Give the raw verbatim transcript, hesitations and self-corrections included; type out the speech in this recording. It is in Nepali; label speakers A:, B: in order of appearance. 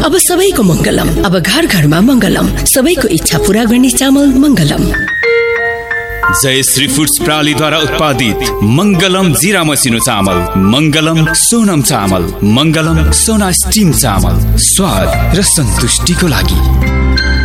A: अब सबैको मंगलम, अब घर घरमा मंगलम, सबैको इच्छा पूरा गर्ने चामल मंगलम।
B: जय श्री फूड्स प्रणालीद्वारा उत्पादित मंगलम जीरा मसिनो चामल, मंगलम सोनम चामल, मंगलम सोना स्टीम चामल, स्वाद र सन्तुष्टिको लागि।